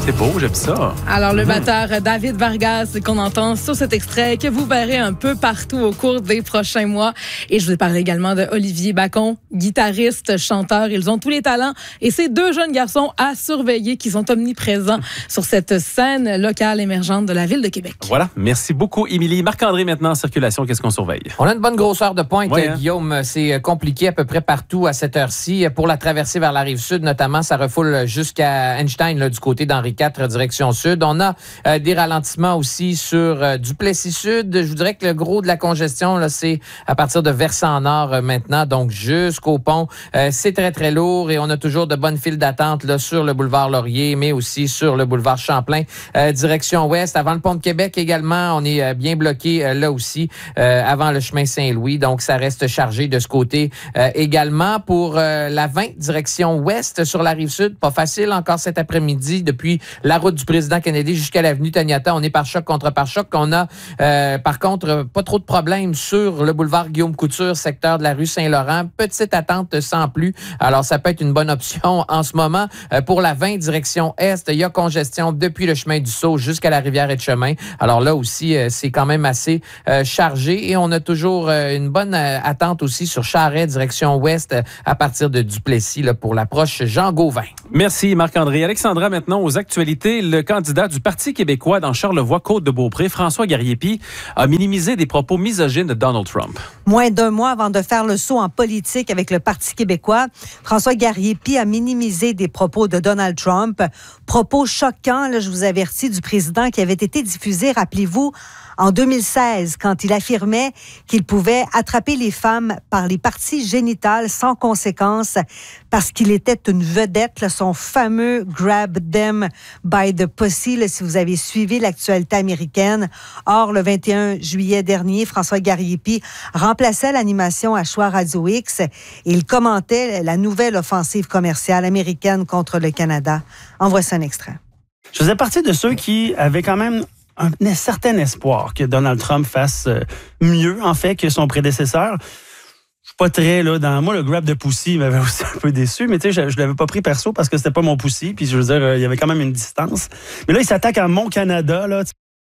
c'est beau, j'aime ça. Alors, le batteur David Vargas qu'on entend sur cet extrait, que vous verrez un peu partout au cours des prochains mois. Et je vous ai parlé également de Olivier Bacon, guitariste, chanteur. Ils ont tous les talents. Et ces deux jeunes garçons à surveiller qui sont omniprésents sur cette scène locale émergente de la ville de Québec. Voilà. Merci beaucoup, Émilie. Marc-André, maintenant, en circulation, qu'est-ce qu'on surveille? On a une bonne grosseur de pointe, Ouais, hein? Guillaume. C'est compliqué à peu près partout à cette heure-ci. Pour la traversée vers la Rive-Sud, notamment, ça refoule jusqu'à Einstein, là, du côté d'Henri IV, direction sud. On a des ralentissements aussi sur Duplessis-Sud. Je vous dirais que le gros de la congestion, là, c'est à partir de Versant-Nord maintenant, donc jusqu'au pont. C'est très, très lourd et on a toujours de bonnes files d'attente là, sur le boulevard Laurier, mais aussi sur le boulevard Champlain, direction ouest. Avant le pont de Québec également, on est bien bloqué là aussi, avant le chemin Saint-Louis. Donc, ça reste chargé de ce côté également. Pour la 20, direction ouest sur la Rive-Sud, pas facile encore cet après-midi depuis la route du président Kennedy jusqu'à l'avenue Taniata. On est par choc contre par choc. On a, par contre, pas trop de problèmes sur le boulevard Guillaume Couture, secteur de la rue Saint-Laurent. Petite attente sans plus. Alors, ça peut être une bonne option en ce moment. Pour la 20, direction est, il y a congestion depuis le chemin du Sceau jusqu'à la rivière Etchemin. Alors là aussi, c'est quand même assez chargé et on a toujours une bonne attente aussi sur Charest, direction ouest, à partir de Duplessis là, pour l'approche Jean-Gauvin. Merci, Marc-André. Alexandra, maintenant, aux actualités. Le candidat du Parti québécois dans Charlevoix-Côte-de-Beaupré, François Garriépi, a minimisé des propos misogynes de Donald Trump. Moins d'un mois avant de faire le saut en politique avec le Parti québécois, François Garriépi a minimisé des propos de Donald Trump. Propos choquants, là, je vous avertis, du président qui avait été diffusé, rappelez-vous, en 2016, quand il affirmait qu'il pouvait attraper les femmes par les parties génitales sans conséquence parce qu'il était une vedette, là, son fameux « grab them by the pussy », là, si vous avez suivi l'actualité américaine. Or, le 21 juillet dernier, François Garriépi remplaçait l'animation à Choix Radio X et il commentait la nouvelle offensive commerciale américaine contre le Canada. En voici un extrait. Je faisais partie de ceux qui avaient quand même un certain espoir que Donald Trump fasse mieux, en fait, que son prédécesseur. Je suis pas très, là, dans... Moi, le grab de pussy m'avait aussi un peu déçu, mais tu sais, je l'avais pas pris perso parce que c'était pas mon pussy, puis je veux dire, il y avait quand même une distance. Mais là, il s'attaque à mon Canada, là.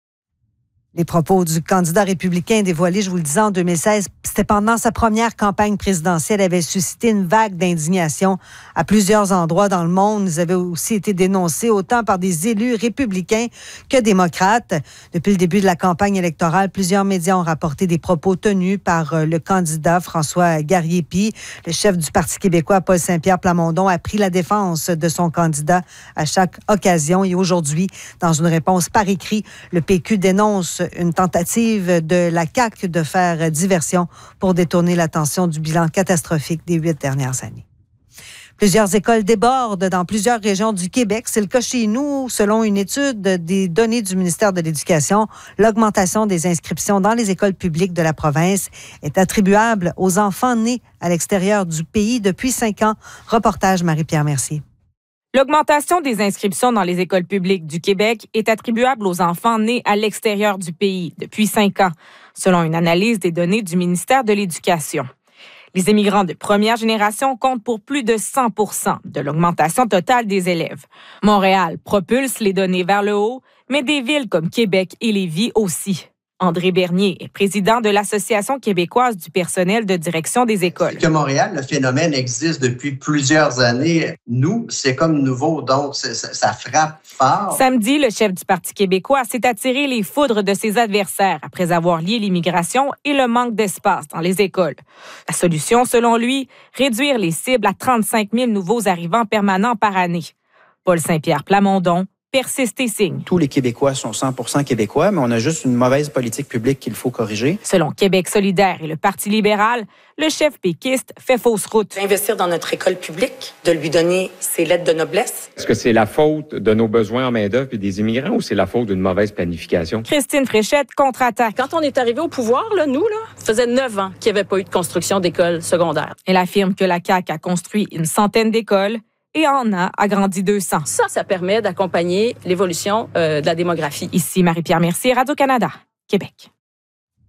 Les propos du candidat républicain dévoilés, je vous le disais, en 2016, c'était pendant sa première campagne présidentielle, avait suscité une vague d'indignation à plusieurs endroits dans le monde. Ils avaient aussi été dénoncés autant par des élus républicains que démocrates. Depuis le début de la campagne électorale, plusieurs médias ont rapporté des propos tenus par le candidat François Garriépi. Le chef du Parti québécois, Paul Saint-Pierre Plamondon, a pris la défense de son candidat à chaque occasion. Et aujourd'hui, dans une réponse par écrit, le PQ dénonce une tentative de la CAQ de faire diversion pour détourner l'attention du bilan catastrophique des 8 dernières années. Plusieurs écoles débordent dans plusieurs régions du Québec. C'est le cas chez nous. Selon une étude des données du ministère de l'Éducation, l'augmentation des inscriptions dans les écoles publiques de la province est attribuable aux enfants nés à l'extérieur du pays depuis 5 ans. Reportage Marie-Pierre Mercier. L'augmentation des inscriptions dans les écoles publiques du Québec est attribuable aux enfants nés à l'extérieur du pays depuis 5 ans, selon une analyse des données du ministère de l'Éducation. Les immigrants de première génération comptent pour plus de 100% de l'augmentation totale des élèves. Montréal propulse les données vers le haut, mais des villes comme Québec et Lévis aussi. André Bernier est président de l'Association québécoise du personnel de direction des écoles. Que Montréal, le phénomène existe depuis plusieurs années. Nous, c'est comme nouveau, donc ça frappe fort. Samedi, le chef du Parti québécois s'est attiré les foudres de ses adversaires après avoir lié l'immigration et le manque d'espace dans les écoles. La solution, selon lui, réduire les cibles à 35 000 nouveaux arrivants permanents par année. Paul Saint-Pierre Plamondon persiste et signe. Tous les Québécois sont 100% québécois, mais on a juste une mauvaise politique publique qu'il faut corriger. Selon Québec solidaire et le Parti libéral, le chef péquiste fait fausse route. Investir dans notre école publique, de lui donner ses lettres de noblesse. Est-ce que c'est la faute de nos besoins en main-d'œuvre et des immigrants ou c'est la faute d'une mauvaise planification? Christine Fréchette contre-attaque. Quand on est arrivé au pouvoir, là, ça faisait 9 ans qu'il n'y avait pas eu de construction d'écoles secondaires. Elle affirme que la CAQ a construit une centaine d'écoles et en a agrandi 200. Ça permet d'accompagner l'évolution de la démographie. Ici Marie-Pierre Mercier, Radio-Canada, Québec.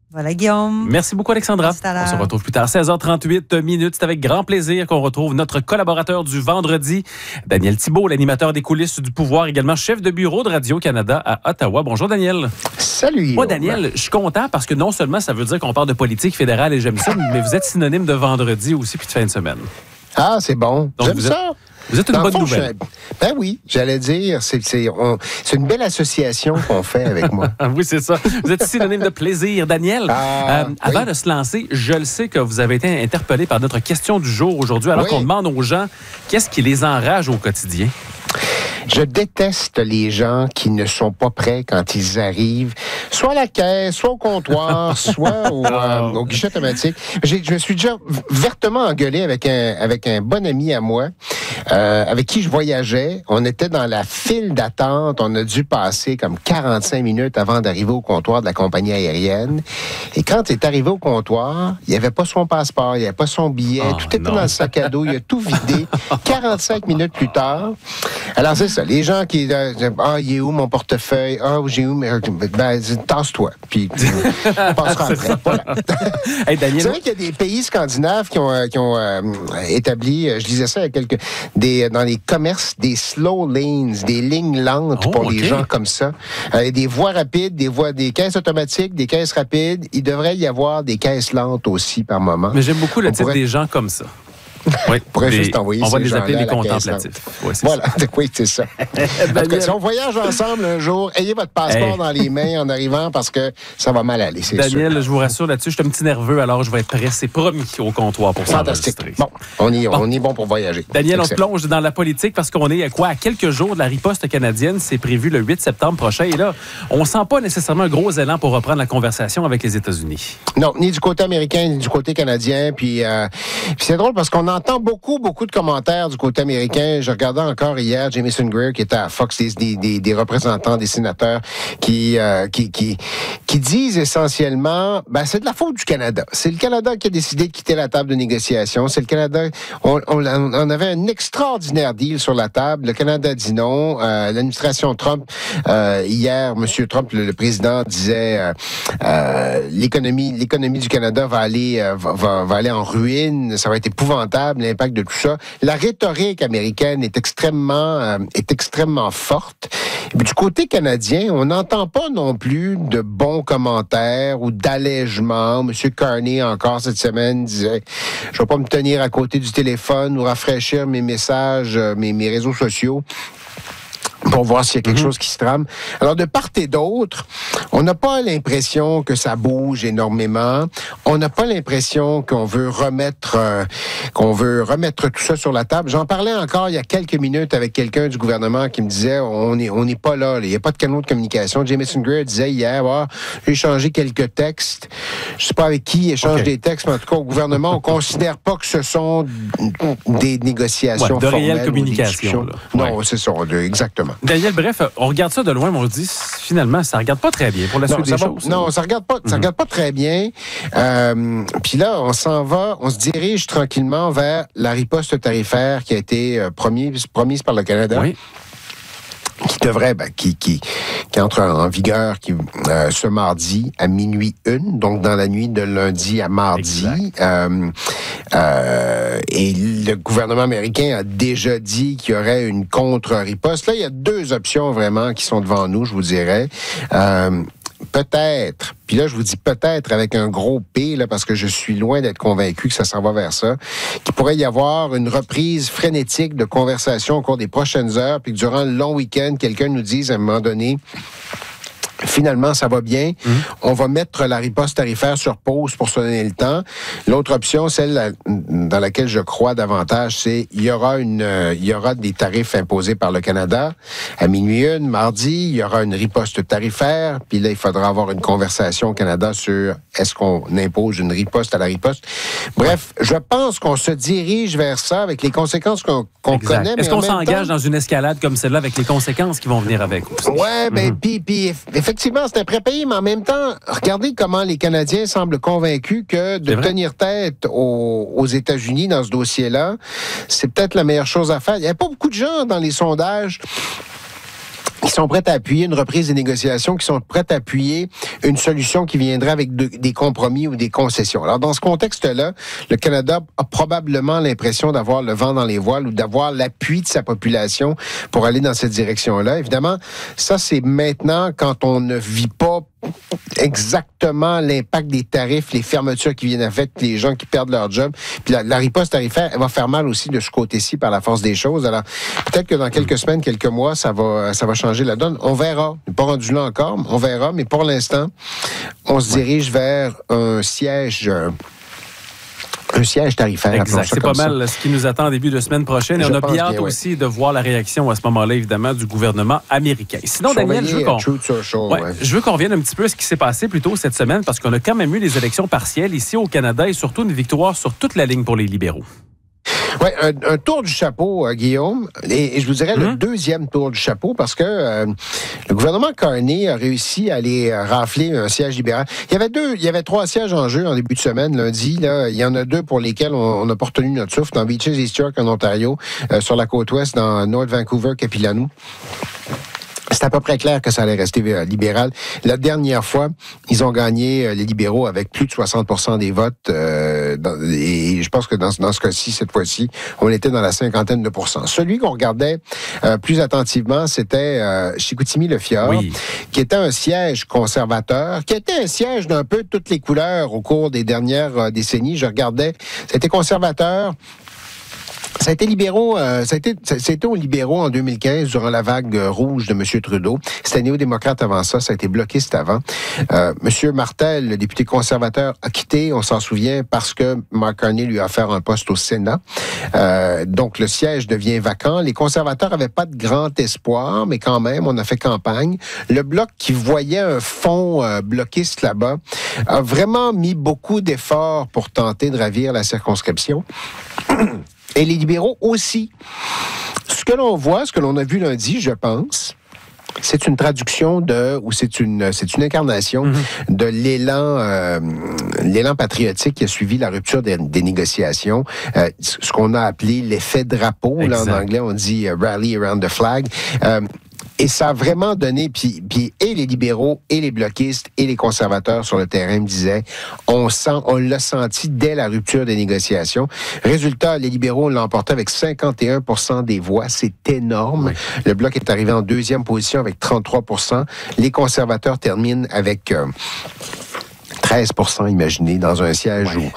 Voilà, Guillaume. Merci beaucoup, Alexandra. À tout à l'heure. On se retrouve plus tard, 16h38 minutes. C'est avec grand plaisir qu'on retrouve notre collaborateur du vendredi, Daniel Thibault, l'animateur des coulisses du pouvoir, également chef de bureau de Radio-Canada à Ottawa. Bonjour, Daniel. Salut. Moi, Daniel, je suis content parce que non seulement ça veut dire qu'on parle de politique fédérale et j'aime ça, mais vous êtes synonyme de vendredi aussi puis de fin de semaine. Ah, c'est bon. Donc, J'aime ça. Vous êtes une bonne nouvelle. Ben oui, j'allais dire, c'est une belle association qu'on fait avec moi. Oui, c'est ça. Vous êtes synonyme de plaisir, Daniel. Avant de se lancer, je le sais que vous avez été interpellé par notre question du jour aujourd'hui, alors qu'on demande aux gens qu'est-ce qui les enrage au quotidien. Je déteste les gens qui ne sont pas prêts quand ils arrivent, soit à la caisse, soit au comptoir, soit au guichet automatique. Je me suis déjà vertement engueulé avec un bon ami à moi, avec qui je voyageais. On était dans la file d'attente. On a dû passer comme 45 minutes avant d'arriver au comptoir de la compagnie aérienne. Et quand il est arrivé au comptoir, il n'y avait pas son passeport, il n'y avait pas son billet, tout était dans le sac à dos, il a tout vidé. 45 minutes plus tard. Alors, c'est ça. Les gens qui... il est où mon portefeuille? J'ai où... tasse-toi. Puis, on passera après. Voilà. Hey, Daniel... C'est vrai qu'il y a des pays scandinaves qui ont établi, je disais ça il y a dans les commerces, des slow lanes, des lignes lentes pour les gens comme ça. Des voies rapides, des caisses automatiques, des caisses rapides. Il devrait y avoir des caisses lentes aussi par moment. Mais j'aime beaucoup le titre des gens comme ça. Oui, juste envoyer on va les appeler les caisse, contemplatifs. Oui, voilà, oui, c'est ça. En tout cas, si on voyage ensemble un jour, ayez votre passeport dans les mains en arrivant parce que ça va mal aller, c'est Daniel, sûr. je vous rassure là-dessus, je suis un petit nerveux, alors je vais être pressé, promis, au comptoir pour s'enregistrer. Bon, on est bon pour voyager. Daniel, on se plonge dans la politique parce qu'on est à quelques jours de la riposte canadienne. C'est prévu le 8 septembre prochain. Et là, on sent pas nécessairement un gros élan pour reprendre la conversation avec les États-Unis. Non, ni du côté américain, ni du côté canadien. Puis c'est drôle parce qu'on entend beaucoup de commentaires du côté américain. Je regardais encore hier Jamieson Greer qui était à Fox, des représentants, des sénateurs qui disent essentiellement, c'est de la faute du Canada. C'est le Canada qui a décidé de quitter la table de négociation. C'est le Canada. On avait un extraordinaire deal sur la table. Le Canada dit non. L'administration Trump hier, M. Trump, le président, disait l'économie du Canada va aller en ruine. Ça va être épouvantable, l'impact de tout ça. La rhétorique américaine est extrêmement forte. Et puis, du côté canadien, on n'entend pas non plus de bons commentaires ou d'allègements. M. Carney, encore cette semaine, disait « Je vais pas me tenir à côté du téléphone ou rafraîchir mes messages, mes réseaux sociaux. » pour voir s'il y a quelque chose qui se trame. Alors, de part et d'autre, on n'a pas l'impression que ça bouge énormément. On n'a pas l'impression qu'on veut remettre tout ça sur la table. J'en parlais encore il y a quelques minutes avec quelqu'un du gouvernement qui me disait on n'est pas là. Il n'y a pas de canaux de communication. Jamieson Greer disait hier, j'ai échangé quelques textes. Je sais pas avec qui il échange des textes, mais en tout cas, au gouvernement, on considère pas que ce sont des négociations de formelles. Réelle communication. Non, c'est ça, exactement. Daniel, bref, on regarde ça de loin, mais on se dit, finalement, ça ne regarde pas très bien pour la suite des choses. Non, ça regarde pas très bien. Puis là, on s'en va, on se dirige tranquillement vers la riposte tarifaire qui a été promise par le Canada. Oui. Qui devrait, qui entre en vigueur ce mardi à minuit 1, donc dans la nuit de lundi à mardi. Et le gouvernement américain a déjà dit qu'il y aurait une contre-riposte. Là, il y a deux options vraiment qui sont devant nous, je vous dirais. Peut-être, puis là je vous dis peut-être avec un gros P, là, parce que je suis loin d'être convaincu que ça s'en va vers ça, qu'il pourrait y avoir une reprise frénétique de conversation au cours des prochaines heures, puis que durant le long week-end, quelqu'un nous dise à un moment donné, finalement, ça va bien. On va mettre la riposte tarifaire sur pause pour se donner le temps. L'autre option, celle dans laquelle je crois davantage, c'est il y aura des tarifs imposés par le Canada à minuit 1, mardi. Il y aura une riposte tarifaire. Puis là, il faudra avoir une conversation au Canada sur est-ce qu'on impose une riposte à la riposte. Bref, je pense qu'on se dirige vers ça avec les conséquences qu'on connaît. Est-ce qu'on s'engage dans une escalade comme celle-là avec les conséquences qui vont venir avec aussi? Ouais, puis effectivement, c'est un prépayé, mais en même temps, regardez comment les Canadiens semblent convaincus que de tenir tête aux États-Unis dans ce dossier-là, c'est peut-être la meilleure chose à faire. Il n'y a pas beaucoup de gens dans les sondages qui sont prêts à appuyer une reprise des négociations, qui sont prêts à appuyer une solution qui viendrait avec des compromis ou des concessions. Alors, dans ce contexte-là, le Canada a probablement l'impression d'avoir le vent dans les voiles ou d'avoir l'appui de sa population pour aller dans cette direction-là. Évidemment, ça, c'est maintenant quand on ne vit pas exactement l'impact des tarifs, les fermetures qui viennent avec, les gens qui perdent leur job. Puis la riposte tarifaire, elle va faire mal aussi de ce côté-ci par la force des choses. Alors, peut-être que dans quelques semaines, quelques mois, ça va changer la donne. On verra. On n'est pas rendu là encore. On verra. Mais pour l'instant, on se dirige vers un siège tarifaire. Exact. C'est pas mal ce qui nous attend en début de semaine prochaine. Et on a bien hâte aussi de voir la réaction à ce moment-là, évidemment, du gouvernement américain. Sinon, Daniel, je veux qu'on revienne un petit peu à ce qui s'est passé plus tôt cette semaine, parce qu'on a quand même eu les élections partielles ici au Canada et surtout une victoire sur toute la ligne pour les libéraux. Oui, un tour du chapeau, Guillaume, et je vous dirais le deuxième tour du chapeau, parce que le gouvernement Carney a réussi à aller rafler un siège libéral. Il y avait 3 sièges en jeu en début de semaine, lundi. Là, il y en a 2 pour lesquels on n'a pas retenu notre souffle, dans Beaches East York, en Ontario, sur la côte ouest, dans North Vancouver, Capilano. C'est à peu près clair que ça allait rester libéral. La dernière fois, ils ont gagné les libéraux avec plus de 60% des votes. Et je pense que dans ce cas-ci, cette fois-ci, on était dans la 50aine de pourcents. Celui qu'on regardait plus attentivement, c'était Chicoutimi-Le-Fjord, qui était un siège conservateur, qui était un siège d'un peu toutes les couleurs au cours des dernières décennies. Je regardais, c'était conservateur. Ça a été libéraux, c'était aux libéraux en 2015 durant la vague rouge de M. Trudeau. C'était néo-démocrate avant ça, ça a été bloquiste avant. M. Martel, le député conservateur, a quitté, on s'en souvient, parce que Mark Carney lui a offert un poste au Sénat. Donc le siège devient vacant. Les conservateurs n'avaient pas de grand espoir, mais quand même, on a fait campagne. Le Bloc, qui voyait un fond bloquiste là-bas, a vraiment mis beaucoup d'efforts pour tenter de ravir la circonscription. Et les libéraux aussi. Ce que l'on voit, ce que l'on a vu lundi, je pense, c'est une traduction c'est une incarnation de l'élan patriotique qui a suivi la rupture des négociations. Ce qu'on a appelé l'effet drapeau. Là, en anglais, on dit rally around the flag. Et ça a vraiment donné, puis et les libéraux, et les bloquistes, et les conservateurs sur le terrain me disaient, on l'a senti dès la rupture des négociations. Résultat, les libéraux l'ont emporté avec 51% des voix. C'est énorme. Oui. Le Bloc est arrivé en 2e position avec 33%. Les conservateurs terminent avec 13%, imaginez, dans un siège où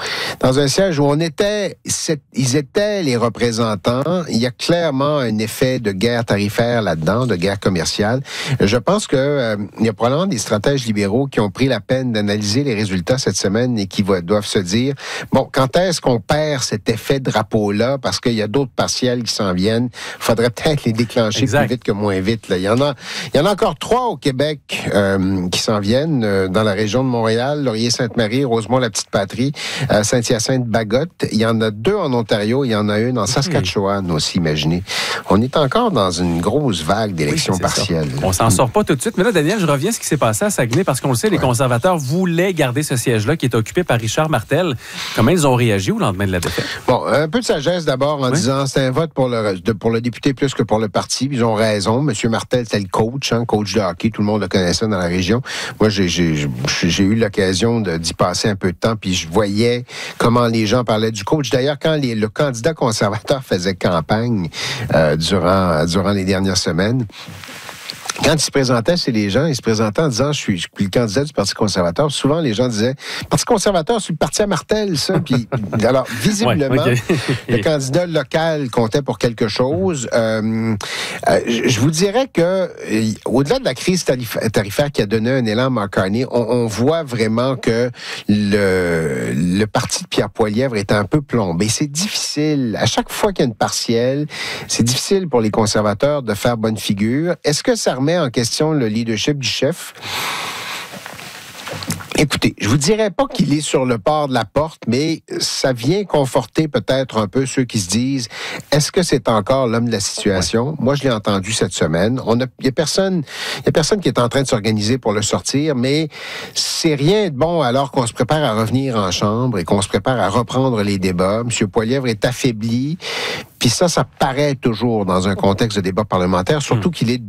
ils étaient les représentants. Il y a clairement un effet de guerre tarifaire là-dedans, de guerre commerciale. Je pense que il y a probablement des stratèges libéraux qui ont pris la peine d'analyser les résultats cette semaine et qui doivent se dire, bon, quand est-ce qu'on perd cet effet drapeau-là, parce qu'il y a d'autres partiels qui s'en viennent, faudrait peut-être les déclencher plus vite que moins vite. Là. Il y en a encore 3 au Québec qui s'en viennent dans la région de Montréal, Laurier-Sainte-Marie, Rosemont-la-Petite-Patrie, Saint-Hyacinthe-Bagotte. Il y en a 2 en Ontario, il y en a une en Saskatchewan aussi, imaginez. On est encore dans une grosse vague d'élections partielles. On s'en sort pas tout de suite. Mais là, Daniel, je reviens à ce qui s'est passé à Saguenay, parce qu'on le sait, les conservateurs voulaient garder ce siège-là qui est occupé par Richard Martel. Comment ils ont réagi au lendemain de la défaite? Bon, un peu de sagesse d'abord en disant c'est un vote pour le député plus que pour le parti. Ils ont raison. Monsieur Martel, c'est le coach de hockey. Tout le monde le connaissait dans la région. Moi, j'ai eu l'occasion d'y passer un peu de temps, puis je voyais comment les gens parlaient du coach. D'ailleurs, quand le candidat conservateur faisait campagne durant les dernières semaines, quand il se présentait chez les gens, il se présentait en disant « Je suis le candidat du Parti conservateur ». Souvent, les gens disaient « Parti conservateur, c'est le parti à Martel, ça ». Puis, alors, visiblement, le candidat local comptait pour quelque chose. Je vous dirais que, au-delà de la crise tarifaire qui a donné un élan à Mark Carney, on voit vraiment que le parti de Pierre Poilievre est un peu plombé. C'est difficile. À chaque fois qu'il y a une partielle, c'est difficile pour les conservateurs de faire bonne figure. Est-ce que ça remet en question le leadership du chef? Écoutez, je vous dirais pas qu'il est sur le bord de la porte, mais ça vient conforter peut-être un peu ceux qui se disent, est-ce que c'est encore l'homme de la situation? Moi, je l'ai entendu cette semaine. Il y a personne qui est en train de s'organiser pour le sortir, mais c'est rien de bon alors qu'on se prépare à revenir en chambre et qu'on se prépare à reprendre les débats. M. Poilievre est affaibli. Puis ça paraît toujours dans un contexte de débat parlementaire, surtout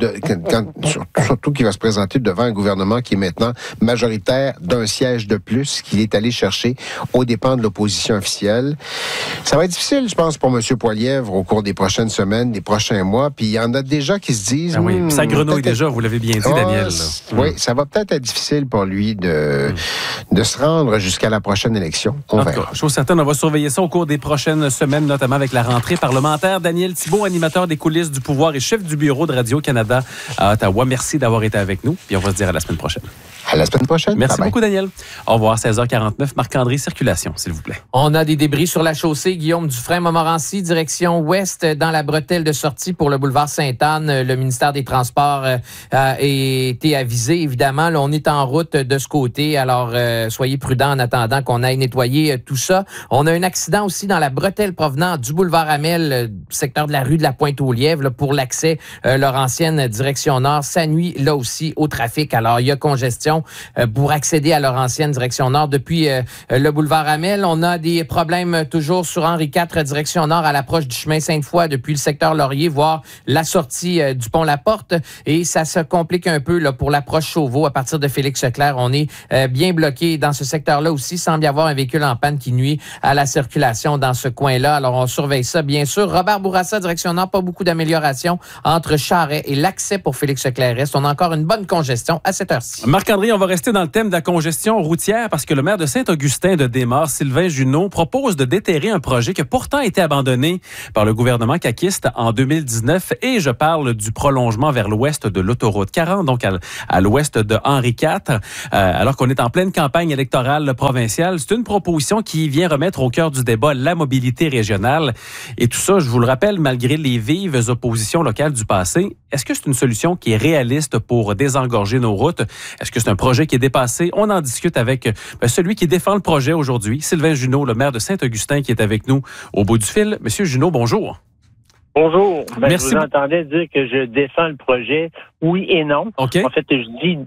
surtout qu'il va se présenter devant un gouvernement qui est maintenant majoritaire d'un siège de plus qu'il est allé chercher aux dépens de l'opposition officielle. Ça va être difficile, je pense, pour M. Poilievre au cours des prochaines semaines, des prochains mois. Puis il y en a déjà qui se disent... ça grenouille déjà, vous l'avez bien dit, Daniel. Oui, ça va peut-être être difficile pour lui de se rendre jusqu'à la prochaine élection. On verra. Chose certaine, on va surveiller ça au cours des prochaines semaines, notamment avec la rentrée parlementaire. Daniel Thibault, animateur des coulisses du pouvoir et chef du bureau de Radio-Canada à Ottawa. Merci d'avoir été avec nous. Puis on va se dire à la semaine prochaine. À la semaine prochaine. Merci beaucoup, Daniel. Au revoir, 16h49. Marc-André, circulation, s'il vous plaît. On a des débris sur la chaussée. Guillaume Dufresne-Montmorency, direction ouest, dans la bretelle de sortie pour le boulevard Sainte-Anne. Le ministère des Transports a été avisé, évidemment. Là, on est en route de ce côté. Alors, soyez prudents en attendant qu'on aille nettoyer tout ça. On a un accident aussi dans la bretelle provenant du boulevard Amel, secteur de la rue de la Pointe-aux-Lièvres, là, pour l'accès Laurentienne direction nord. Ça nuit là aussi au trafic. Alors, il y a congestion pour accéder à Laurentienne direction nord depuis le boulevard Amel. On a des problèmes toujours sur Henri IV direction nord à l'approche du chemin Sainte-Foy depuis le secteur Laurier, voire la sortie du pont La Porte. Et ça se complique un peu là, pour l'approche Chauveau à partir de Félix-Leclerc. On est bien bloqué dans ce secteur-là aussi. Semble y avoir un véhicule en panne qui nuit à la circulation dans ce coin-là. Alors, on surveille ça, bien sûr. Robert Bourassa, direction nord, pas beaucoup d'amélioration entre Charest et l'accès pour Félix-Leclerc-Est. On a encore une bonne congestion à cette heure-ci. Marc-André, on va rester dans le thème de la congestion routière parce que le maire de Saint-Augustin de Desmaures, Sylvain Junot, propose de déterrer un projet qui a pourtant été abandonné par le gouvernement caquiste en 2019. Et je parle du prolongement vers l'ouest de l'autoroute 40, donc à l'ouest de Henri IV, alors qu'on est en pleine campagne électorale provinciale. C'est une proposition qui vient remettre au cœur du débat la mobilité régionale. Et tout ça, je vous le rappelle, malgré les vives oppositions locales du passé. Est-ce que c'est une solution qui est réaliste pour désengorger nos routes? Est-ce que c'est un projet qui est dépassé? On en discute avec celui qui défend le projet aujourd'hui, Sylvain Junot, le maire de Saint-Augustin, qui est avec nous au bout du fil. Monsieur Junot, bonjour. Bonjour. Merci. Je vous entendais dire que je défends le projet. Oui et non. Okay. En fait, je dis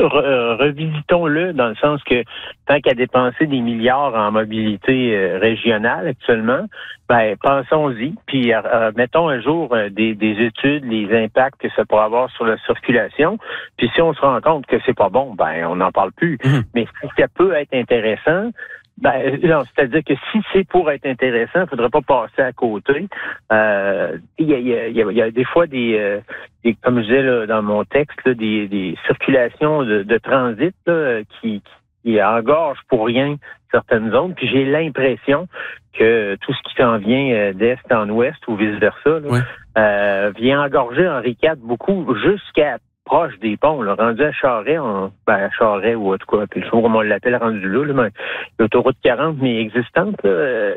revisitons-le dans le sens que tant qu'à dépenser des milliards en mobilité régionale actuellement, pensons-y. Puis mettons un jour des études, les impacts que ça pourrait avoir sur la circulation. Puis si on se rend compte que c'est pas bon, on n'en parle plus. Mm-hmm. Mais si ça peut être intéressant, non, c'est-à-dire que si c'est pour être intéressant, il faudrait pas passer à côté. Il y a des fois des comme je disais là, dans mon texte, là, des circulations de transit là, qui engorgent pour rien certaines zones. Puis j'ai l'impression que tout ce qui s'en vient d'est en ouest ou vice-versa là, vient engorger Henri IV beaucoup jusqu'à proche des ponts, là, rendu à Charest, à Charest ou en tout cas, puis comme on l'appelle rendu là, mais l'autoroute 40, mais existante, là,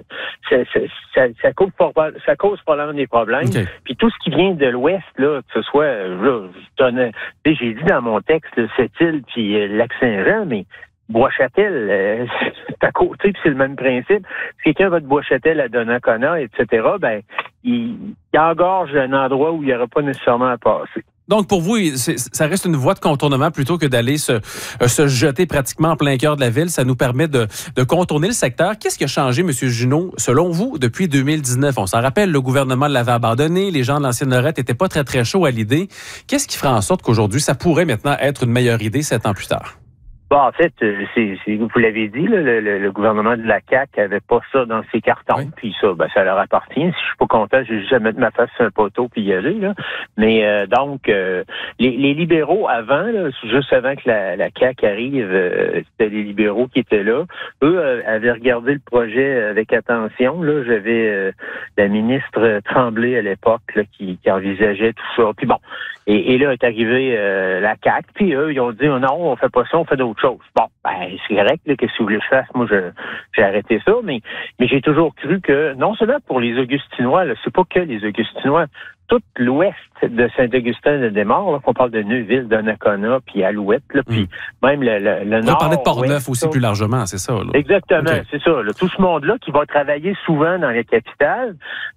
ça cause probablement des problèmes. Okay. Puis tout ce qui vient de l'ouest, là, que ce soit, là, j'ai dit dans mon texte, Sept-Îles puis Lac-Saint-Jean, mais Bois-Châtel, c'est à côté, puis c'est le même principe. Si quelqu'un va de Bois-Châtel à Donnacona, etc., il engorge un endroit où il n'y aura pas nécessairement à passer. Donc, pour vous, ça reste une voie de contournement plutôt que d'aller se jeter pratiquement en plein cœur de la ville. Ça nous permet de contourner le secteur. Qu'est-ce qui a changé, M. Junot, selon vous, depuis 2019? On s'en rappelle, le gouvernement l'avait abandonné. Les gens de l'ancienne Lorette n'étaient pas très, très chauds à l'idée. Qu'est-ce qui fera en sorte qu'aujourd'hui, ça pourrait maintenant être une meilleure idée 7 ans plus tard? En fait, vous l'avez dit, là, le gouvernement de la CAQ avait pas ça dans ses cartons, oui. Puis ça leur appartient. Si je suis pas content, je vais juste mettre ma face sur un poteau puis y aller, là. Mais donc, les libéraux avant, là, juste avant que la CAQ arrive, c'était les libéraux qui étaient là. Eux avaient regardé le projet avec attention. Là, j'avais la ministre Tremblay à l'époque là, qui envisageait tout ça. Puis bon, et là est arrivé la CAQ. Puis eux, ils ont dit non, on fait pas ça, on fait d'autres choses. Bon, c'est correct, là, qu'est-ce que vous voulez que je fasse? Moi, j'ai arrêté ça, mais j'ai toujours cru que, non seulement pour les Augustinois, là, c'est pas que les Augustinois, tout l'ouest de Saint-Augustin de Desmaures, là, qu'on parle de Neuville, de Donnacona, puis Alouette, là, puis même le nord. On parlait de Port-Neuf aussi plus largement, c'est ça. Là. Exactement, okay. C'est ça. Là. Tout ce monde-là qui va travailler souvent dans la capitale,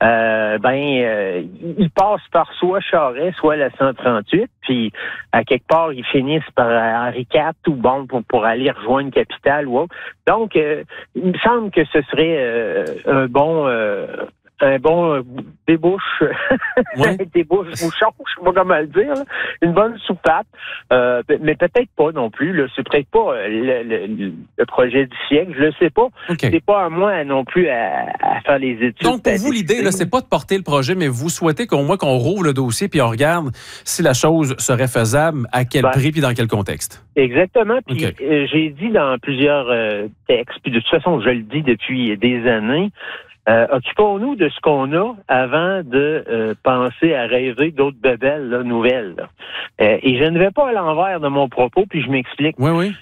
ils passent par soit Charest, soit la 138, puis à quelque part, ils finissent par Henri IV ou bon pour aller rejoindre Capitale ou autre. Donc, il me semble que ce serait un bon un bon débouche, bouchon, je sais pas comment le dire, là. Une bonne soupape, mais peut-être pas non plus. Là. C'est peut-être pas le projet du siècle, je le sais pas. Okay. C'est pas à moi non plus à faire les études. Donc pour vous, l'idée, là, c'est pas de porter le projet, mais vous souhaitez qu'au moins qu'on rouvre le dossier puis on regarde si la chose serait faisable, à quel prix puis dans quel contexte. Exactement. Puis j'ai dit dans plusieurs textes, puis de toute façon, je le dis depuis des années. Occupons-nous de ce qu'on a avant de penser à rêver d'autres bebelles là, nouvelles. Là. Et je ne vais pas à l'envers de mon propos, puis je m'explique. Oui.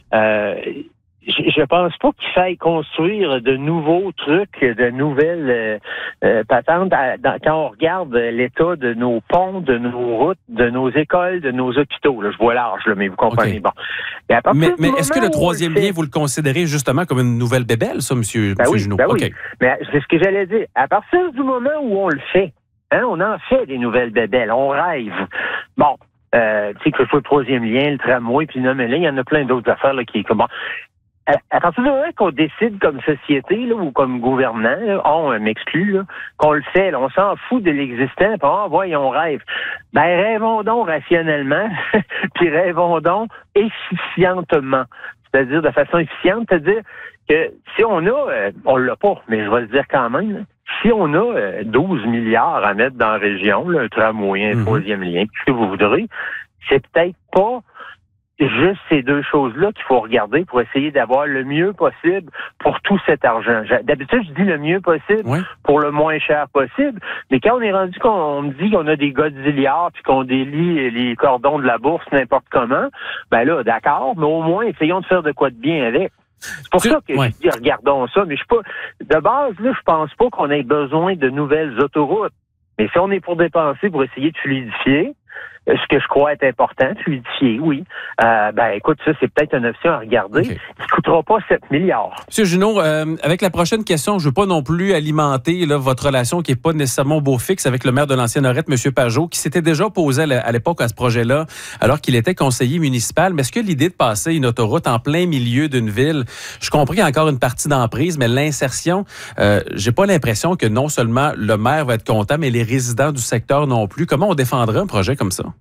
Je pense pas qu'il faille construire de nouveaux trucs, de nouvelles patentes. Quand on regarde l'état de nos ponts, de nos routes, de nos écoles, de nos hôpitaux, là, je vois large, là, mais vous comprenez. Okay. Bon. Mais est-ce que le troisième lien, vous le considérez justement comme une nouvelle bébelle, ça, monsieur Junot? Oui. Mais c'est ce que j'allais dire. À partir du moment où on le fait, on en fait des nouvelles bébelles, on rêve. Bon, tu sais, que ce soit le troisième lien, le tramway, puis non, mais là, il y en a plein d'autres affaires là, qui... Bon, à partir du moment qu'on décide comme société là, ou comme gouvernement, là, on m'exclut, là, qu'on le fait, là, on s'en fout de l'existant, puis on rêve. Ben rêvons donc rationnellement, puis rêvons donc efficientement. C'est-à-dire de façon efficiente, c'est-à-dire que si on a, on l'a pas, mais je vais le dire quand même, là, si on a 12 milliards à mettre dans la région, là, un tramway, un troisième lien, tout ce que vous voudrez, c'est peut-être pas juste ces deux choses-là qu'il faut regarder pour essayer d'avoir le mieux possible pour tout cet argent. D'habitude, je dis le mieux possible pour le moins cher possible, mais quand on est rendu qu'on me dit qu'on a des Godzillards puis qu'on délie les cordons de la bourse n'importe comment, ben là, d'accord, mais au moins, essayons de faire de quoi de bien avec. C'est pour ça que je dis, regardons ça, mais je suis pas... De base, là, je pense pas qu'on ait besoin de nouvelles autoroutes. Mais si on est pour dépenser, pour essayer de fluidifier, ce que je crois être important, fluidifier, oui. Écoute, ça, c'est peut-être une option à regarder. Okay. Qui ne coûtera pas 7 milliards. Monsieur Junot, avec la prochaine question, je ne veux pas non plus alimenter là, votre relation qui n'est pas nécessairement au beau fixe avec le maire de l'ancienne-Lorette, M. Pajot, qui s'était déjà opposé à l'époque à ce projet-là, alors qu'il était conseiller municipal. Mais est-ce que l'idée de passer une autoroute en plein milieu d'une ville, je comprends qu'il y a encore une partie d'emprise, mais l'insertion, j'ai pas l'impression que non seulement le maire va être content, mais les résidents du secteur non plus. Comment on défendrait un projet comme ça?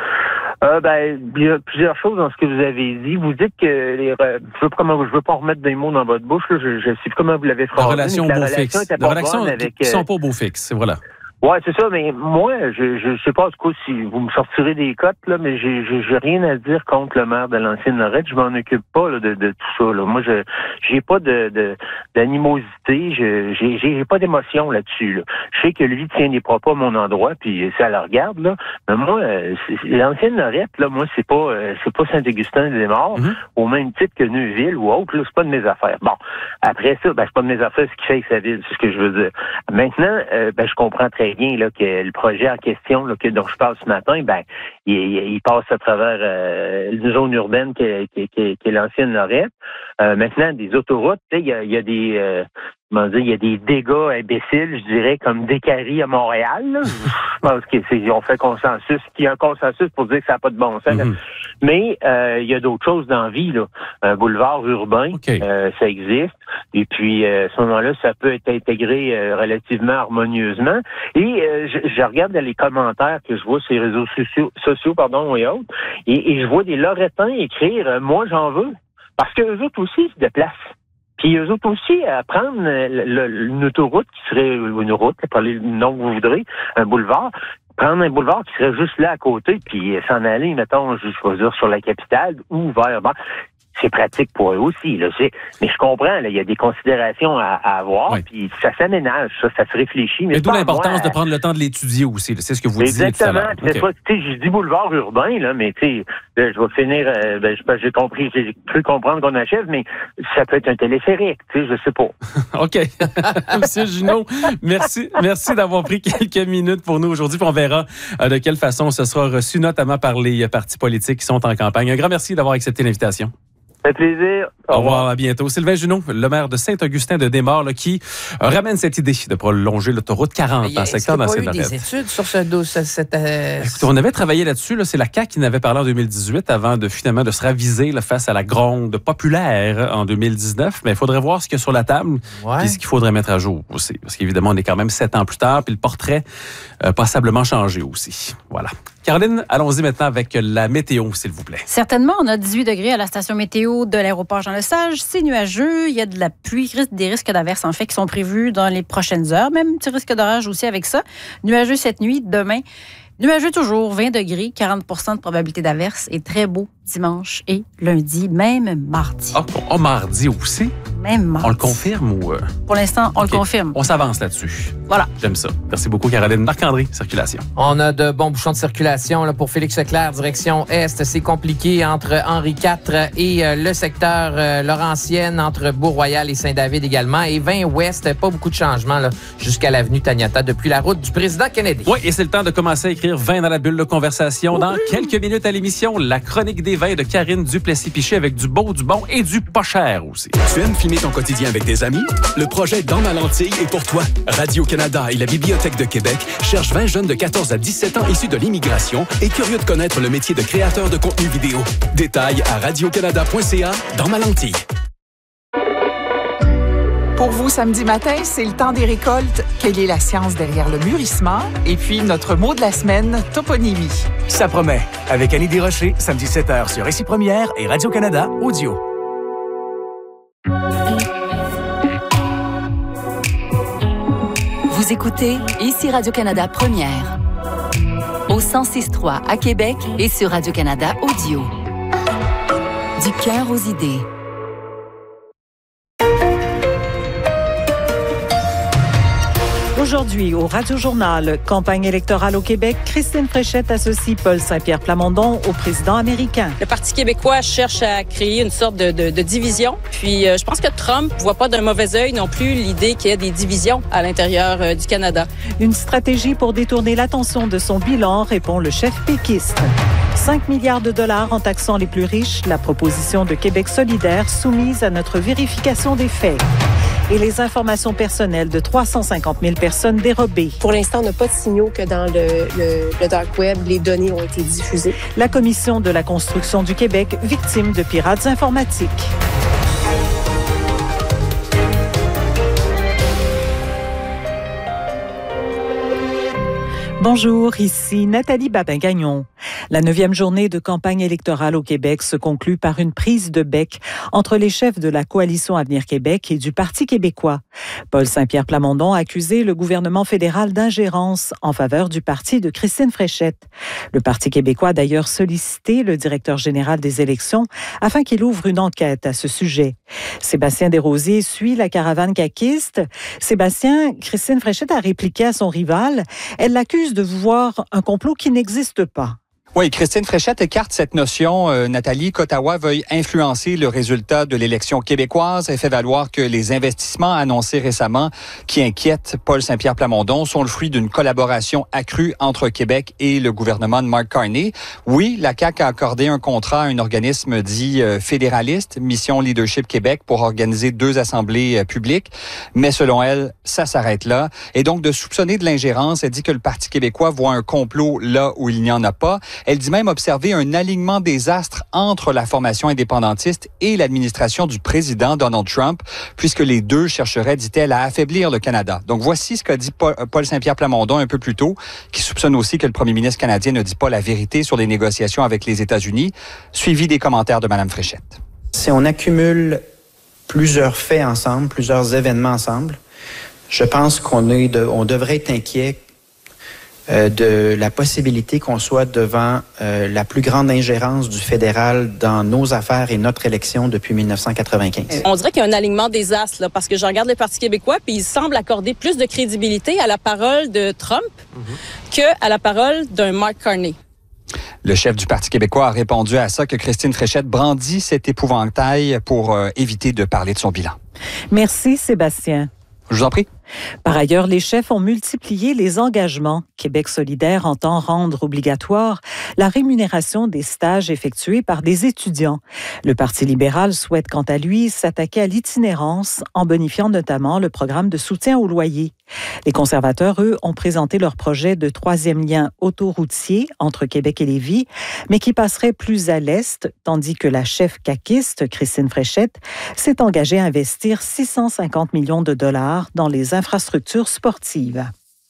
Il y a plusieurs choses dans ce que vous avez dit. Vous dites que je veux pas remettre des mots dans votre bouche, là, je sais plus comment vous l'avez phrasé. La relation beau fixe. La relation qui sont pas au beau fixe, voilà. Ouais, c'est ça, mais moi, je sais pas, du coup, si vous me sortirez des cotes, là, mais j'ai rien à dire contre le maire de l'ancienne-Lorette. Je m'en occupe pas, là, de tout ça, là. Moi, j'ai pas d'animosité, j'ai pas d'émotion là-dessus, là. Je sais que lui tient des propos à mon endroit, puis ça le regarde, là. Mais moi, l'ancienne-Lorette, là, moi, c'est pas Saint-Augustin-des-Morts, au même titre que Neuville ou autre, là, c'est pas de mes affaires. Bon. Après ça, c'est pas de mes affaires ce qui fait que ça ville, c'est ce que je veux dire. Maintenant, je comprends très bien là, que le projet en question là, dont je parle ce matin, il passe à travers une zone urbaine qui est l'ancienne-Lorette. Maintenant, des autoroutes, il y a des... il y a des dégâts imbéciles, je dirais, comme Décarie à Montréal. Là. Je pense qu'ils ont fait consensus, qu'il y a un consensus pour dire que ça n'a pas de bon sens. Mais il y a d'autres choses dans la vie. Là. Un boulevard urbain, ça existe. Et puis, à ce moment-là, ça peut être intégré relativement harmonieusement. Et je regarde dans les commentaires que je vois sur les réseaux sociaux et autres, et je vois des Lorettains écrire « Moi, j'en veux ». Parce qu'eux autres aussi se déplacent. Puis eux autres aussi, prendre une autoroute qui serait une route, parler le nom que vous voudrez, un boulevard, prendre un boulevard qui serait juste là à côté, puis s'en aller, mettons, je vais dire, sur la capitale ou vers... c'est pratique pour eux aussi. Là, mais je comprends, il y a des considérations à avoir, puis ça s'aménage, ça se réfléchit. Mais d'où l'importance de prendre le temps de l'étudier aussi. C'est ce que vous disiez tout à l'heure. Exactement. Je dis boulevard urbain, là, mais je vais finir, j'ai cru comprendre qu'on achève, mais ça peut être un téléphérique, je sais pas. OK. Monsieur Junot, merci d'avoir pris quelques minutes pour nous aujourd'hui, puis on verra de quelle façon ce sera reçu, notamment par les partis politiques qui sont en campagne. Un grand merci d'avoir accepté l'invitation. Ça fait plaisir. Au revoir, à bientôt. Sylvain Junot, le maire de Saint-Augustin-de-Desmaures, qui ramène cette idée de prolonger l'autoroute 40 dans le secteur d'Ancienne-Lorette. Est-ce qu'il y a eu des études sur ce dossier? Écoutez, on avait travaillé là-dessus. C'est la CAQ qui en avait parlé en 2018 avant de finalement de se raviser face à la gronde populaire en 2019. Mais il faudrait voir ce qu'il y a sur la table et ce qu'il faudrait mettre à jour aussi. Parce qu'évidemment, on est quand même 7 ans plus tard, puis le portrait passablement changé aussi. Voilà. Caroline, allons-y maintenant avec la météo, s'il vous plaît. Certainement, on a 18 degrés à la station météo de l'aéroport Jean-Lesage. C'est nuageux, il y a de la pluie, des risques d'averses en fait qui sont prévus dans les prochaines heures. Même petit risque d'orage aussi avec ça. Nuageux cette nuit, demain. Nuageux toujours, 20 degrés, 40% de probabilité d'averse et très beau dimanche et lundi, même mardi. Oh, mardi aussi? Même mardi. On le confirme ou... Pour l'instant, on le confirme. On s'avance là-dessus. Voilà. J'aime ça. Merci beaucoup, Caroline. Marc-André, circulation. On a de bons bouchons de circulation pour Félix Leclerc, direction Est. C'est compliqué entre Henri IV et le secteur Laurentienne, entre Beau-Royal et Saint-David également. Et 20 Ouest, pas beaucoup de changements jusqu'à l'avenue Taniata depuis la route du président Kennedy. Oui, et c'est le temps de commencer à écrire 20 dans la bulle de conversation. Dans quelques minutes à l'émission, la chronique des vins de Karine Duplessis-Piché avec du beau, du bon et du pas cher aussi. Tu aimes filmer ton quotidien avec des amis? Le projet Dans ma lentille est pour toi. Radio-Canada et la Bibliothèque de Québec cherchent 20 jeunes de 14 à 17 ans issus de l'immigration et curieux de connaître le métier de créateur de contenu vidéo. Détails à radiocanada.ca Dans ma lentille. Pour vous, samedi matin, c'est le temps des récoltes. Quelle est la science derrière le mûrissement? Et puis, notre mot de la semaine, toponymie. Ça promet. Avec Annie Desrochers, samedi 7h sur Récit Première et Radio-Canada Audio. Vous écoutez ici Radio-Canada Première. Au 106.3 à Québec et sur Radio-Canada Audio. Du cœur aux idées. Aujourd'hui, au Radio-Journal, campagne électorale au Québec, Christine Fréchette associe Paul Saint-Pierre Plamondon au président américain. Le Parti québécois cherche à créer une sorte de division. Puis, je pense que Trump ne voit pas d'un mauvais œil non plus l'idée qu'il y ait des divisions à l'intérieur du Canada. Une stratégie pour détourner l'attention de son bilan, répond le chef péquiste. 5 milliards de dollars en taxant les plus riches, la proposition de Québec solidaire soumise à notre vérification des faits. Et les informations personnelles de 350 000 personnes dérobées. Pour l'instant, on n'a pas de signaux que dans le dark web, les données ont été diffusées. La Commission de la construction du Québec, victime de pirates informatiques. Bonjour, ici Nathalie Babin-Gagnon. La 9e journée de campagne électorale au Québec se conclut par une prise de bec entre les chefs de la Coalition Avenir Québec et du Parti québécois. Paul Saint-Pierre Plamondon a accusé le gouvernement fédéral d'ingérence en faveur du parti de Christine Fréchette. Le Parti québécois a d'ailleurs sollicité le directeur général des élections afin qu'il ouvre une enquête à ce sujet. Sébastien Desrosiers suit la caravane caquiste. Sébastien, Christine Fréchette a répliqué à son rival. Elle l'accuse de voir un complot qui n'existe pas. Oui, Christine Fréchette écarte cette notion, Nathalie, qu'Ottawa veuille influencer le résultat de l'élection québécoise. Elle fait valoir que les investissements annoncés récemment qui inquiètent Paul Saint-Pierre Plamondon sont le fruit d'une collaboration accrue entre Québec et le gouvernement de Mark Carney. Oui, la CAQ a accordé un contrat à un organisme dit fédéraliste, Mission Leadership Québec, pour organiser 2 assemblées publiques. Mais selon elle, ça s'arrête là. Et donc, de soupçonner de l'ingérence, elle dit que le Parti québécois voit un complot là où il n'y en a pas. Elle dit même observer un alignement des astres entre la formation indépendantiste et l'administration du président Donald Trump, puisque les deux chercheraient, dit-elle, à affaiblir le Canada. Donc voici ce qu'a dit Paul Saint-Pierre Plamondon un peu plus tôt, qui soupçonne aussi que le premier ministre canadien ne dit pas la vérité sur les négociations avec les États-Unis, suivi des commentaires de Mme Fréchette. Si on accumule plusieurs faits ensemble, plusieurs événements ensemble, je pense qu'on devrait être inquiet de la possibilité qu'on soit devant la plus grande ingérence du fédéral dans nos affaires et notre élection depuis 1995. On dirait qu'il y a un alignement des astres, là, parce que je regarde le Parti québécois, puis il semble accorder plus de crédibilité à la parole de Trump qu'à la parole d'un Mark Carney. Le chef du Parti québécois a répondu à ça que Christine Fréchette brandit cet épouvantail pour éviter de parler de son bilan. Merci, Sébastien. Je vous en prie. Par ailleurs, les chefs ont multiplié les engagements. Québec solidaire entend rendre obligatoire la rémunération des stages effectués par des étudiants. Le Parti libéral souhaite quant à lui s'attaquer à l'itinérance en bonifiant notamment le programme de soutien au loyer. Les conservateurs, eux, ont présenté leur projet de 3e lien autoroutier entre Québec et Lévis, mais qui passerait plus à l'est, tandis que la chef caquiste, Christine Fréchette, s'est engagée à investir 650 millions de dollars dans les infrastructures sportives.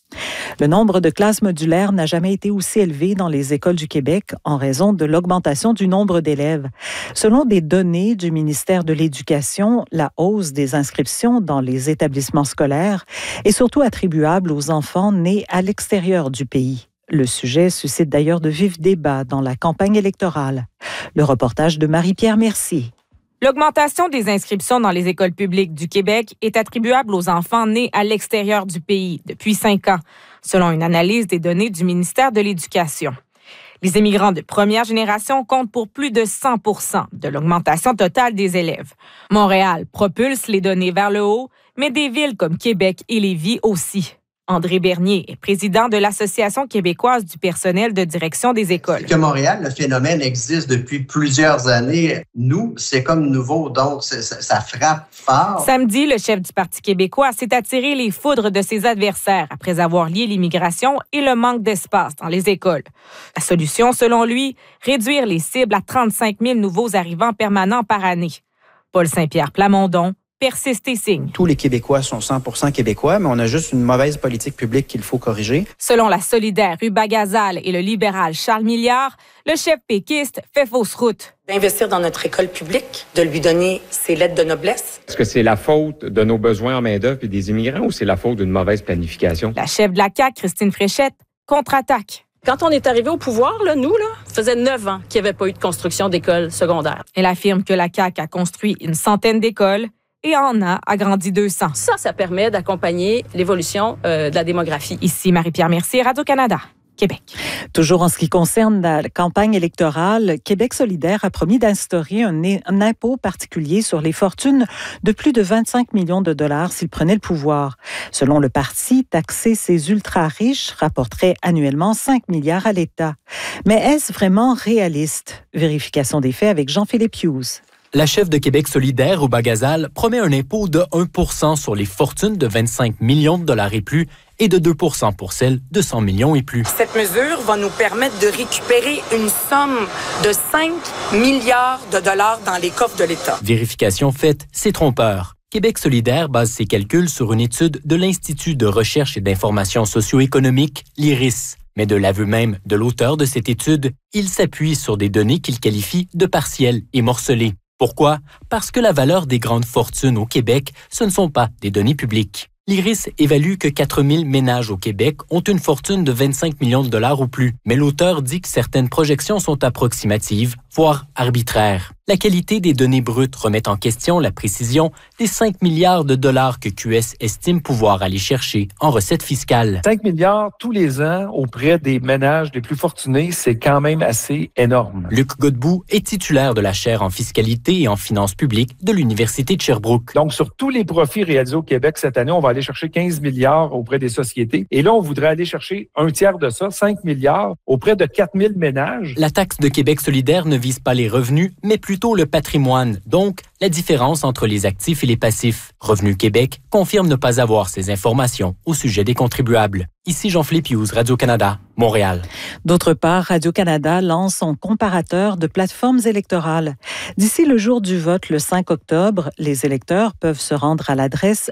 Le nombre de classes modulaires n'a jamais été aussi élevé dans les écoles du Québec en raison de l'augmentation du nombre d'élèves. Selon des données du ministère de l'Éducation, la hausse des inscriptions dans les établissements scolaires est surtout attribuable aux enfants nés à l'extérieur du pays. Le sujet suscite d'ailleurs de vifs débats dans la campagne électorale. Le reportage de Marie-Pierre Mercier. L'augmentation des inscriptions dans les écoles publiques du Québec est attribuable aux enfants nés à l'extérieur du pays depuis 5 ans, selon une analyse des données du ministère de l'Éducation. Les immigrants de première génération comptent pour plus de 100% de l'augmentation totale des élèves. Montréal propulse les données vers le haut, mais des villes comme Québec et Lévis aussi. André Bernier est président de l'Association québécoise du personnel de direction des écoles. Que Montréal, le phénomène existe depuis plusieurs années. Nous, c'est comme nouveau, donc ça frappe fort. Samedi, le chef du Parti québécois s'est attiré les foudres de ses adversaires après avoir lié l'immigration et le manque d'espace dans les écoles. La solution, selon lui, réduire les cibles à 35 000 nouveaux arrivants permanents par année. Paul Saint-Pierre Plamondon persiste et signe. Tous les Québécois sont 100% québécois, mais on a juste une mauvaise politique publique qu'il faut corriger. Selon la solidaire Ruba Gazal et le libéral Charles Milliard, le chef péquiste fait fausse route. D'investir dans notre école publique, de lui donner ses lettres de noblesse. Est-ce que c'est la faute de nos besoins en main-d'œuvre et des immigrants ou c'est la faute d'une mauvaise planification? La chef de la CAQ, Christine Fréchette, contre-attaque. Quand on est arrivé au pouvoir, ça faisait 9 ans qu'il n'y avait pas eu de construction d'écoles secondaires. Elle affirme que la CAQ a construit une centaine d'écoles et en a agrandi 200. Ça permet d'accompagner l'évolution de la démographie. Ici Marie-Pierre Mercier, Radio-Canada, Québec. Toujours en ce qui concerne la campagne électorale, Québec solidaire a promis d'instaurer un impôt particulier sur les fortunes de plus de 25 millions de dollars s'il prenait le pouvoir. Selon le parti, taxer ces ultra-riches rapporterait annuellement 5 milliards à l'État. Mais est-ce vraiment réaliste? Vérification des faits avec Jean-Philippe Hughes. La chef de Québec solidaire, Ruba Gazal, promet un impôt de 1 % sur les fortunes de 25 millions de dollars et plus et de 2 % pour celles de 100 millions et plus. Cette mesure va nous permettre de récupérer une somme de 5 milliards de dollars dans les coffres de l'État. Vérification faite, c'est trompeur. Québec solidaire base ses calculs sur une étude de l'Institut de recherche et d'information socio-économique, l'IRIS. Mais de l'aveu même de l'auteur de cette étude, il s'appuie sur des données qu'il qualifie de partielles et morcelées. Pourquoi? Parce que la valeur des grandes fortunes au Québec, ce ne sont pas des données publiques. L'IRIS évalue que 4 000 ménages au Québec ont une fortune de 25 millions de dollars ou plus, mais l'auteur dit que certaines projections sont approximatives, voire arbitraires. La qualité des données brutes remet en question la précision des 5 milliards de dollars que QS estime pouvoir aller chercher en recettes fiscales. 5 milliards tous les ans auprès des ménages les plus fortunés, c'est quand même assez énorme. Luc Godbout est titulaire de la chaire en fiscalité et en finances publiques de l'Université de Sherbrooke. Donc, sur tous les profits réalisés au Québec cette année, on va aller chercher 15 milliards auprès des sociétés. Et là, on voudrait aller chercher un tiers de ça, 5 milliards, auprès de 4 000 ménages. La taxe de Québec solidaire ne vise pas les revenus, mais plutôt le patrimoine, donc la différence entre les actifs et les passifs. Revenu Québec confirme ne pas avoir ces informations au sujet des contribuables. Ici Jean-Philippe Hughes, Radio-Canada, Montréal. D'autre part, Radio-Canada lance son comparateur de plateformes électorales. D'ici le jour du vote, le 5 octobre, les électeurs peuvent se rendre à l'adresse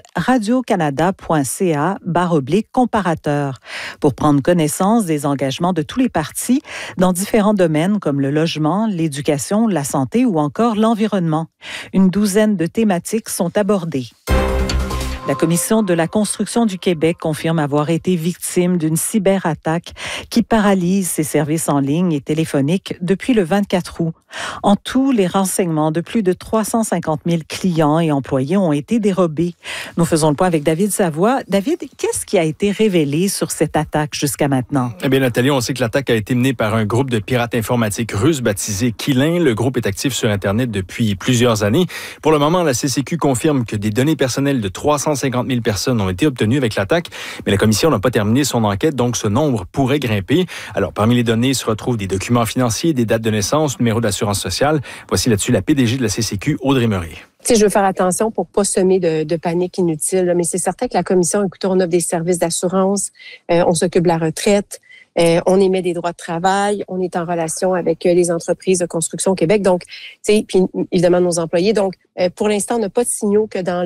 radiocanada.ca/comparateur pour prendre connaissance des engagements de tous les partis dans différents domaines comme le logement, l'éducation, la santé ou encore l'environnement. Une douzaine de thématiques sont abordées. La Commission de la construction du Québec confirme avoir été victime d'une cyberattaque qui paralyse ses services en ligne et téléphoniques depuis le 24 août. En tout, les renseignements de plus de 350 000 clients et employés ont été dérobés. Nous faisons le point avec David Savoie. David, qu'est-ce qui a été révélé sur cette attaque jusqu'à maintenant? Eh bien, Nathalie, on sait que l'attaque a été menée par un groupe de pirates informatiques russes baptisé Qilin. Le groupe est actif sur Internet depuis plusieurs années. Pour le moment, la CCQ confirme que des données personnelles de 350 450 000 personnes ont été obtenues avec l'attaque, mais la commission n'a pas terminé son enquête, donc ce nombre pourrait grimper. Alors, parmi les données se retrouvent des documents financiers, des dates de naissance, numéro d'assurance sociale. Voici là-dessus la PDG de la CCQ, Audrey Murray. Je veux faire attention pour pas semer de panique inutile, mais c'est certain que la commission, écoutez, on offre des services d'assurance, on s'occupe de la retraite, on émet des droits de travail, on est en relation avec les entreprises de construction au Québec, donc, puis évidemment nos employés. Donc, pour l'instant, on n'a pas de signaux que dans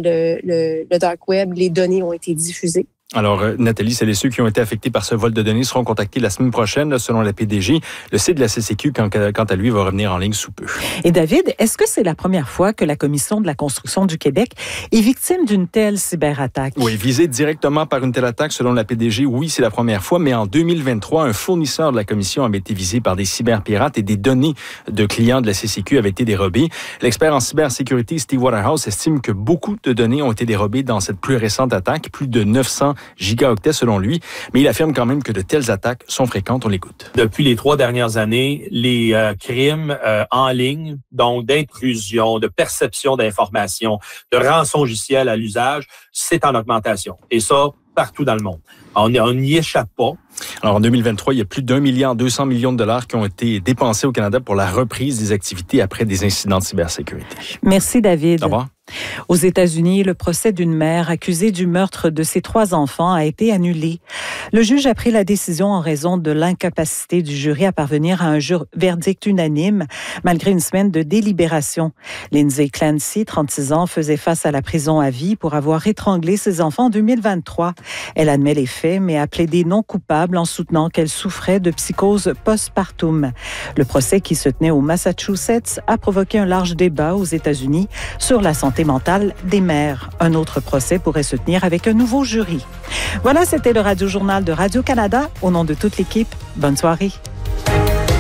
le dark web, les données ont été diffusées. Alors, Nathalie, celles et ceux qui ont été affectés par ce vol de données seront contactés la semaine prochaine, selon la PDG. Le site de la CCQ, quant à lui, va revenir en ligne sous peu. Et David, est-ce que c'est la première fois que la Commission de la construction du Québec est victime d'une telle cyberattaque? Oui, visée directement par une telle attaque, selon la PDG, oui, c'est la première fois, mais en 2023, un fournisseur de la Commission avait été visé par des cyberpirates et des données de clients de la CCQ avaient été dérobées. L'expert en cybersécurité, Steve Waterhouse, estime que beaucoup de données ont été dérobées dans cette plus récente attaque, plus de 900 gigaoctets selon lui, mais il affirme quand même que de telles attaques sont fréquentes. On l'écoute. Depuis les 3 dernières années, les crimes en ligne, donc d'intrusion, de perception d'informations, de rançongiciel à l'usage, c'est en augmentation. Et ça, partout dans le monde. On n'y échappe pas. Alors, en 2023, il y a plus d'1,2 milliard de dollars qui ont été dépensés au Canada pour la reprise des activités après des incidents de cybersécurité. Merci, David. Au revoir. Aux États-Unis, le procès d'une mère accusée du meurtre de ses 3 enfants a été annulé. Le juge a pris la décision en raison de l'incapacité du jury à parvenir à un verdict unanime, malgré une semaine de délibération. Lindsay Clancy, 36 ans, faisait face à la prison à vie pour avoir étranglé ses enfants en 2023. Elle admet les faits, mais a plaidé non coupable en soutenant qu'elle souffrait de psychose postpartum. Le procès qui se tenait au Massachusetts a provoqué un large débat aux États-Unis sur la santé mentale des mères. Un autre procès pourrait se tenir avec un nouveau jury. Voilà, c'était le Radio-Journal de Radio-Canada. Au nom de toute l'équipe, bonne soirée.